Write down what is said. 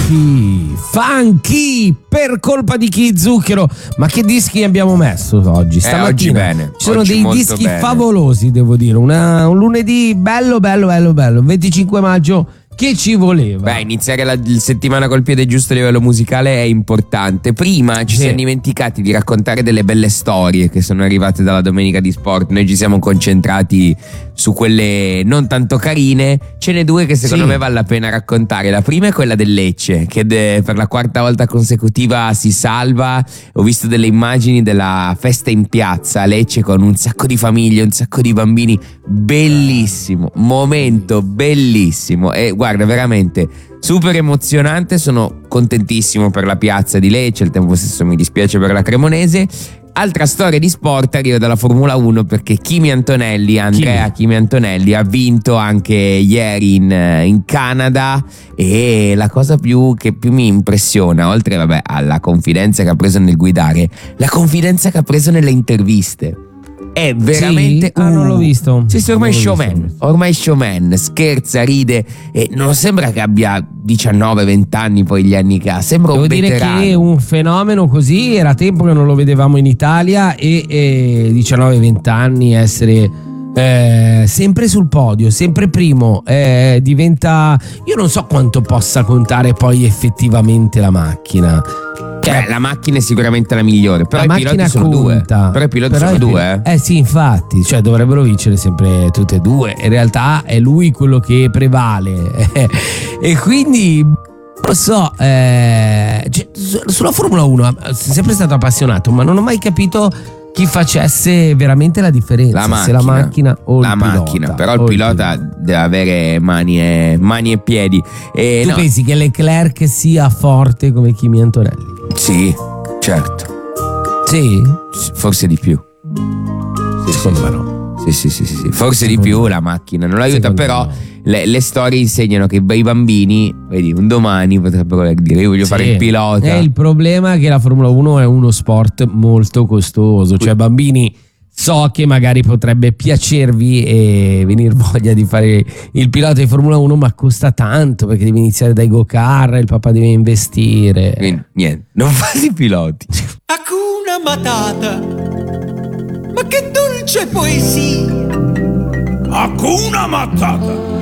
Funky per colpa di chi Zucchero. Ma che dischi abbiamo messo oggi? Stamattina oggi bene. Ci sono Oggi dei molto dischi bene. favolosi, devo dire. Un lunedì bello, 25 maggio. Che ci voleva? Beh, iniziare la settimana col piede giusto a livello musicale è importante. Prima ci siamo dimenticati di raccontare delle belle storie che sono arrivate dalla domenica di sport. Noi ci siamo concentrati su quelle non tanto carine. Ce n'è due che secondo me vale la pena raccontare. La prima è quella del Lecce, che per la quarta volta consecutiva si salva. Ho visto delle immagini della festa in piazza a Lecce con un sacco di famiglie, un sacco di bambini. Bellissimo, momento bellissimo. E guarda, veramente super emozionante. Sono contentissimo per la piazza di Lecce, al tempo stesso mi dispiace per la Cremonese. Altra storia di sport arriva dalla Formula 1, perché Andrea Kimi Antonelli ha vinto anche ieri in Canada. E la cosa che più mi impressiona, oltre alla confidenza che ha preso nel guidare, la confidenza che ha preso nelle interviste. È veramente non l'ho visto. Sì, ormai showman, scherza, ride e non sembra che abbia 19-20 anni poi gli anni che ha, sembra un veterano. Dire che un fenomeno così era tempo che non lo vedevamo in Italia e 19-20 anni essere sempre sul podio, sempre primo, diventa, io non so quanto possa contare poi effettivamente la macchina. La macchina è sicuramente la migliore, però la i piloti sono conta. due. Però i piloti sono due. Sì, infatti, cioè dovrebbero vincere sempre tutte e due. In realtà è lui quello che prevale. E quindi lo so, sulla Formula 1 sono sempre stato appassionato, ma non ho mai capito chi facesse veramente la differenza, se la macchina o il pilota. Macchina, però il pilota deve avere mani e piedi. Tu pensi che Leclerc sia forte come Kimi Antonelli? Sì, certo. Sì? Forse di più. Secondo me no. Sì. Forse di più la macchina non l'aiuta, però le storie insegnano che i bambini, vedi, un domani potrebbero dire io voglio fare il pilota. Il problema è che la Formula 1 è uno sport molto costoso, cioè bambini, so che magari potrebbe piacervi e venire voglia di fare il pilota di Formula 1, ma costa tanto perché devi iniziare dai go-kart, il papà deve investire. Quindi, niente, non fate i piloti. Hakuna Matata, ma che dolce poesia! Hakuna Matata.